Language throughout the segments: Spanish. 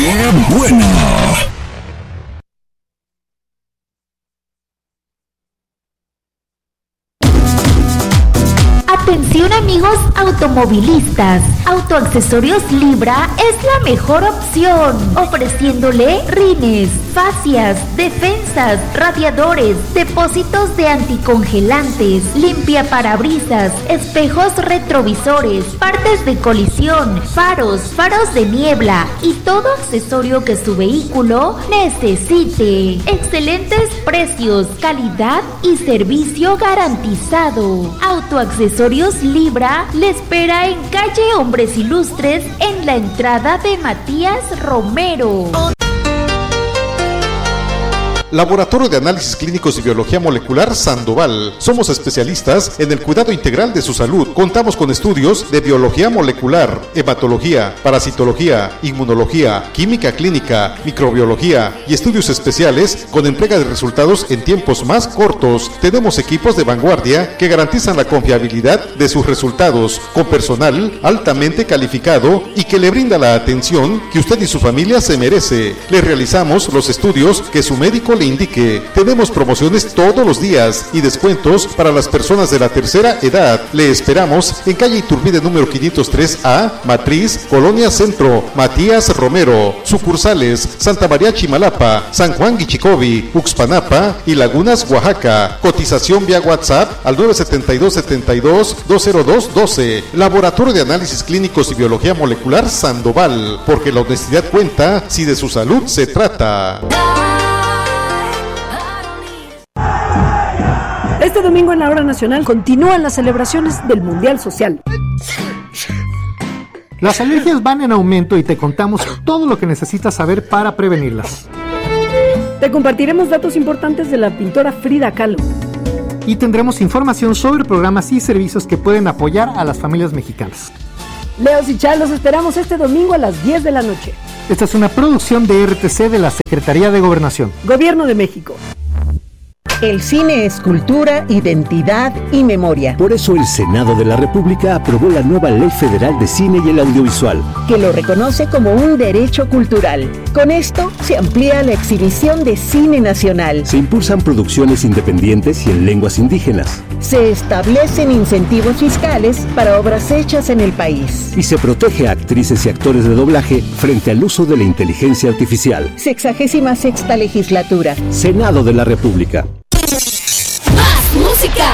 ¡Qué buena! Atención amigos automovilistas, Autoaccesorios Libra es la mejor opción, ofreciéndole rines, fascias, defensas, radiadores, depósitos de anticongelantes, limpiaparabrisas, espejos retrovisores, partes de colisión, faros de niebla y todo accesorio que su vehículo necesite. Excelentes precios, calidad y servicio garantizado. Autoaccesorios Libra le espera en calle Hombres Ilustres en la entrada de Matías Romero. Laboratorio de Análisis Clínicos y Biología Molecular Sandoval. Somos especialistas en el cuidado integral de su salud. Contamos con estudios de biología molecular, hematología, parasitología, inmunología, química clínica, microbiología y estudios especiales con entrega de resultados en tiempos más cortos. Tenemos equipos de vanguardia que garantizan la confiabilidad de sus resultados, con personal altamente calificado y que le brinda la atención que usted y su familia se merece. Le realizamos los estudios que su médico le indique. Tenemos promociones todos los días y descuentos para las personas de la tercera edad. Le esperamos en calle Iturbide número 503A, Matriz, Colonia Centro, Matías Romero. Sucursales: Santa María Chimalapa, San Juan Guichicovi, Uxpanapa y Lagunas, Oaxaca. Cotización vía WhatsApp al 972-72-20212. Laboratorio de Análisis Clínicos y Biología Molecular Sandoval, porque la honestidad cuenta si de su salud se trata. Este domingo en la Hora Nacional continúan las celebraciones del Mundial Social. Las alergias van en aumento y te contamos todo lo que necesitas saber para prevenirlas. Te compartiremos datos importantes de la pintora Frida Kahlo. Y tendremos información sobre programas y servicios que pueden apoyar a las familias mexicanas. Leos y Chal, los esperamos este domingo a las 10 de la noche. Esta es una producción de RTC de la Secretaría de Gobernación. Gobierno de México. El cine es cultura, identidad y memoria. Por eso el Senado de la República aprobó la nueva Ley Federal de Cine y el Audiovisual, que lo reconoce como un derecho cultural. Con esto se amplía la exhibición de cine nacional. Se impulsan producciones independientes y en lenguas indígenas. Se establecen incentivos fiscales para obras hechas en el país. Y se protege a actrices y actores de doblaje frente al uso de la inteligencia artificial. 66ª legislatura. Senado de la República. ¡Más música!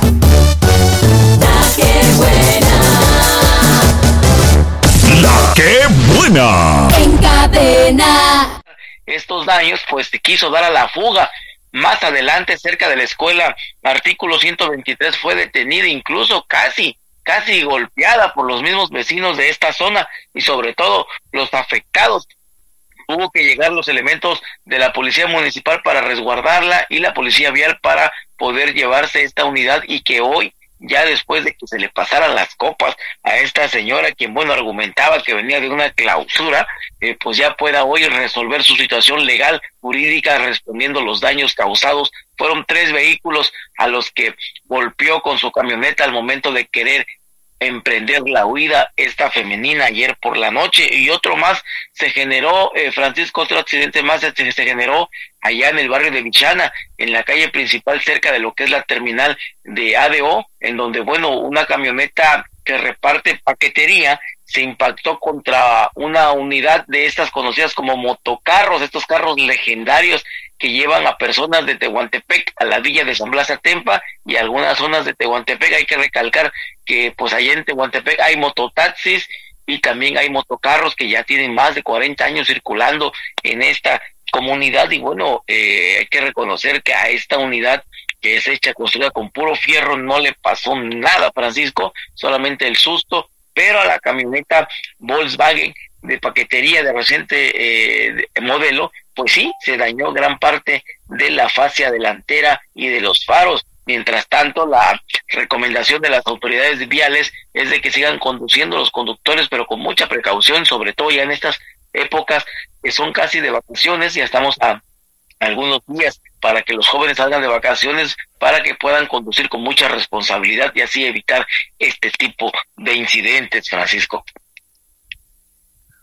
¡La que buena! ¡La que buena! En cadena. Estos daños pues se quiso dar a la fuga. Más adelante, cerca de la escuela Artículo 123, fue detenida, incluso casi golpeada por los mismos vecinos de esta zona y sobre todo los afectados. Tuvo que llegar los elementos de la policía municipal para resguardarla y la policía vial para poder llevarse esta unidad, y que hoy, ya después de que se le pasaran las copas a esta señora, quien argumentaba que venía de una clausura, pues ya pueda hoy resolver su situación legal, jurídica, respondiendo los daños causados. Fueron 3 vehículos a los que golpeó con su camioneta al momento de querer emprender la huida esta femenina ayer por la noche, y otro más se generó, Francisco, otro accidente más se generó allá en el barrio de Vichana, en la calle principal cerca de lo que es la terminal de ADO, en donde una camioneta que reparte paquetería se impactó contra una unidad de estas conocidas como motocarros, estos carros legendarios que llevan a personas de Tehuantepec a la villa de San Blas Atempa y algunas zonas de Tehuantepec. Hay que recalcar que pues allá en Tehuantepec hay mototaxis y también hay motocarros que ya tienen más de 40 años circulando en esta comunidad, y hay que reconocer que a esta unidad, que es hecha, construida con puro fierro, no le pasó nada, Francisco, solamente el susto, pero a la camioneta Volkswagen de paquetería de reciente modelo, pues sí, se dañó gran parte de la fascia delantera y de los faros. Mientras tanto, la recomendación de las autoridades viales es de que sigan conduciendo los conductores, pero con mucha precaución, sobre todo ya en estas épocas que son casi de vacaciones. Ya estamos a algunos días para que los jóvenes salgan de vacaciones, para que puedan conducir con mucha responsabilidad y así evitar este tipo de incidentes, Francisco.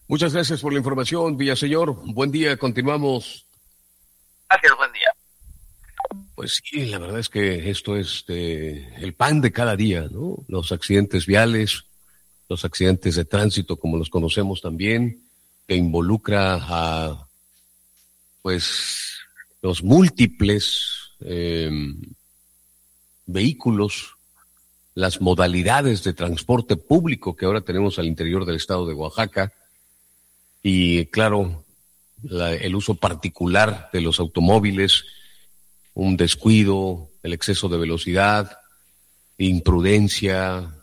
Muchas gracias por la información, Villaseñor. Buen día, continuamos. Gracias, buen día. Pues sí, la verdad es que esto es el pan de cada día, ¿no? Los accidentes viales, los accidentes de tránsito, como los conocemos también, que involucra a, pues, los múltiples vehículos, las modalidades de transporte público que ahora tenemos al interior del estado de Oaxaca y, claro, el uso particular de los automóviles, un descuido, el exceso de velocidad, imprudencia,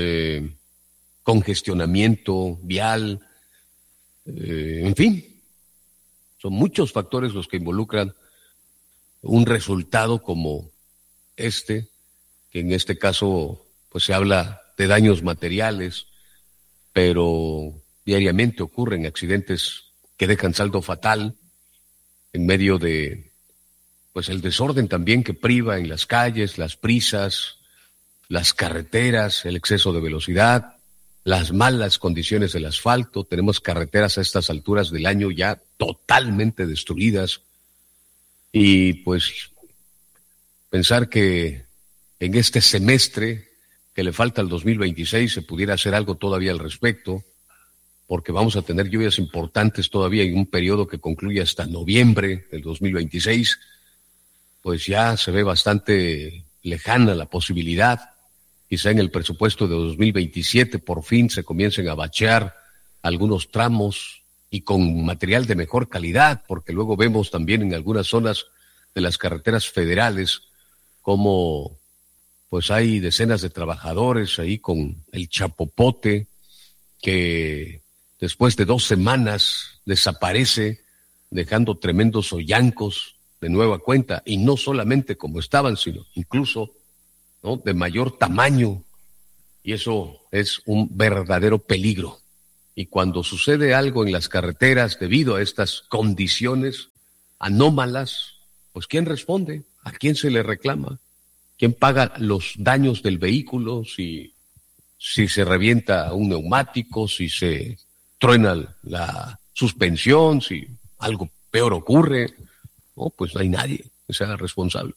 congestionamiento vial, en fin, son muchos factores los que involucran un resultado como que en este caso pues se habla de daños materiales, pero diariamente ocurren accidentes que dejan saldo fatal en medio de pues el desorden también que priva en las calles, las prisas, las carreteras, el exceso de velocidad, las malas condiciones del asfalto. Tenemos carreteras a estas alturas del año ya totalmente destruidas y pues pensar que en este semestre que le falta al 2026 se pudiera hacer algo todavía al respecto, porque vamos a tener lluvias importantes todavía en un periodo que concluye hasta noviembre del 2026, pues ya se ve bastante lejana la posibilidad. Quizá en el presupuesto de 2027 por fin se comiencen a bachear algunos tramos y con material de mejor calidad, porque luego vemos también en algunas zonas de las carreteras federales como pues hay decenas de trabajadores ahí con el chapopote que después de 2 semanas desaparece, dejando tremendos hoyancos de nueva cuenta, y no solamente como estaban, sino incluso, ¿no?, de mayor tamaño, y eso es un verdadero peligro. Y cuando sucede algo en las carreteras debido a estas condiciones anómalas, pues ¿quién responde? ¿A quién se le reclama? ¿Quién paga los daños del vehículo? Si se revienta un neumático, si se truena la suspensión, si algo peor ocurre, no, pues no hay nadie que sea responsable.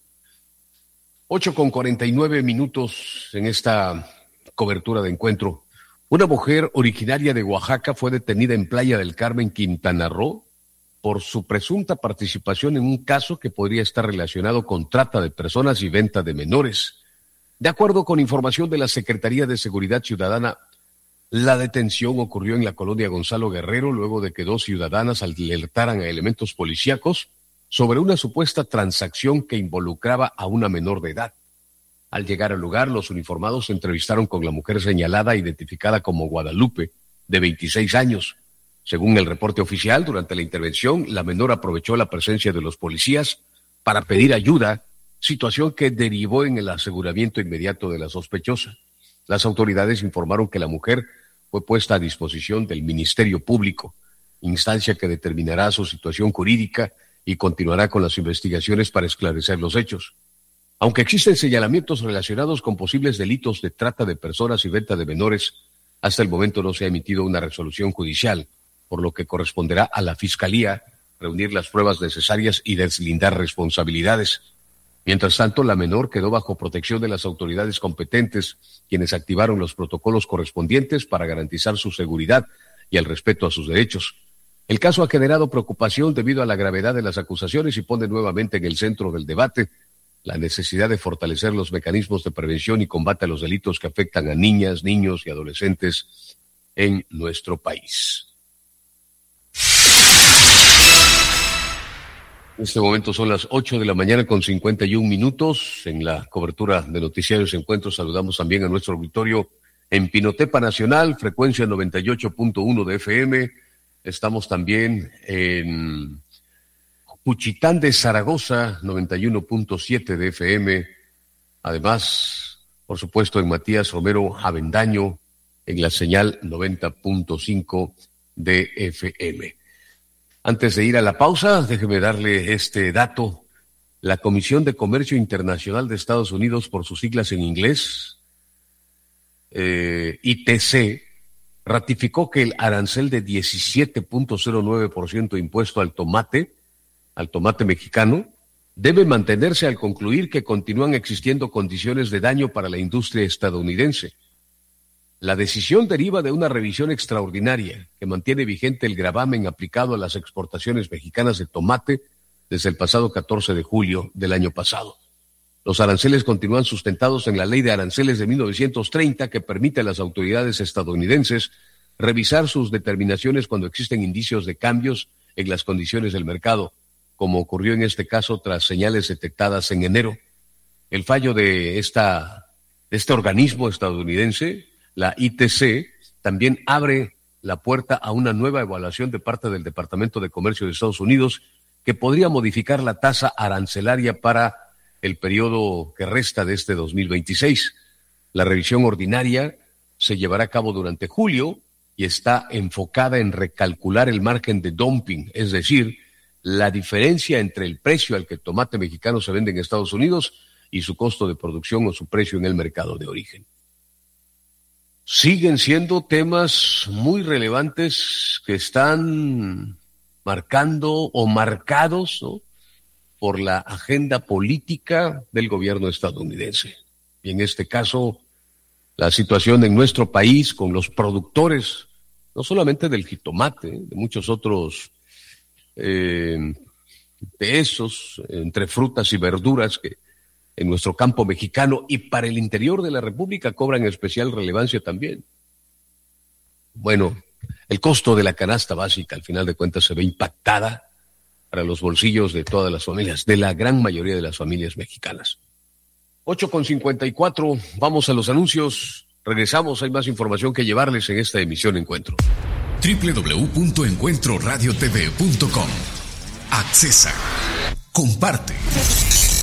8:49 en esta cobertura de encuentro. Una mujer originaria de Oaxaca fue detenida en Playa del Carmen, Quintana Roo, por su presunta participación en un caso que podría estar relacionado con trata de personas y venta de menores. De acuerdo con información de la Secretaría de Seguridad Ciudadana, la detención ocurrió en la colonia Gonzalo Guerrero luego de que 2 ciudadanas alertaran a elementos policíacos sobre una supuesta transacción que involucraba a una menor de edad. Al llegar al lugar, los uniformados se entrevistaron con la mujer señalada, identificada como Guadalupe, de 26 años. Según el reporte oficial, durante la intervención, la menor aprovechó la presencia de los policías para pedir ayuda, situación que derivó en el aseguramiento inmediato de la sospechosa. Las autoridades informaron que la mujer fue puesta a disposición del Ministerio Público, instancia que determinará su situación jurídica y continuará con las investigaciones para esclarecer los hechos. Aunque existen señalamientos relacionados con posibles delitos de trata de personas y venta de menores, hasta el momento no se ha emitido una resolución judicial, por lo que corresponderá a la Fiscalía reunir las pruebas necesarias y deslindar responsabilidades. Mientras tanto, la menor quedó bajo protección de las autoridades competentes, quienes activaron los protocolos correspondientes para garantizar su seguridad y el respeto a sus derechos. El caso ha generado preocupación debido a la gravedad de las acusaciones y pone nuevamente en el centro del debate la necesidad de fortalecer los mecanismos de prevención y combate a los delitos que afectan a niñas, niños y adolescentes en nuestro país. En este momento son las 8:51 a.m. En la cobertura de Noticiarios Encuentros saludamos también a nuestro auditorio en Pinotepa Nacional, frecuencia 98.1 de FM. Estamos también en Juchitán de Zaragoza, 91.7 de FM. Además, por supuesto, en Matías Romero Avendaño, en la señal 90.5 de FM. Antes de ir a la pausa, déjeme darle este dato. La Comisión de Comercio Internacional de Estados Unidos, por sus siglas en inglés, ITC, ratificó que el arancel de 17.09% impuesto al tomate mexicano, debe mantenerse al concluir que continúan existiendo condiciones de daño para la industria estadounidense. La decisión deriva de una revisión extraordinaria que mantiene vigente el gravamen aplicado a las exportaciones mexicanas de tomate desde el pasado 14 de julio del año pasado. Los aranceles continúan sustentados en la Ley de Aranceles de 1930, que permite a las autoridades estadounidenses revisar sus determinaciones cuando existen indicios de cambios en las condiciones del mercado, como ocurrió en este caso tras señales detectadas en enero. El fallo de este organismo estadounidense, la ITC, también abre la puerta a una nueva evaluación de parte del Departamento de Comercio de Estados Unidos que podría modificar la tasa arancelaria para el periodo que resta de este 2026. La revisión ordinaria se llevará a cabo durante julio y está enfocada en recalcular el margen de dumping, es decir, la diferencia entre el precio al que el tomate mexicano se vende en Estados Unidos y su costo de producción o su precio en el mercado de origen. Siguen siendo temas muy relevantes que están marcando o marcados, ¿no?, por la agenda política del gobierno estadounidense. Y en este caso, la situación en nuestro país con los productores, no solamente del jitomate, de muchos otros de esos, entre frutas y verduras que en nuestro campo mexicano y para el interior de la República cobran especial relevancia también. Bueno, el costo de la canasta básica al final de cuentas se ve impactada para los bolsillos de todas las familias, de la gran mayoría de las familias mexicanas. 8:54, vamos a los anuncios, regresamos, hay más información que llevarles en esta emisión Encuentro. www.encuentroradiotv.com. Accesa. Comparte.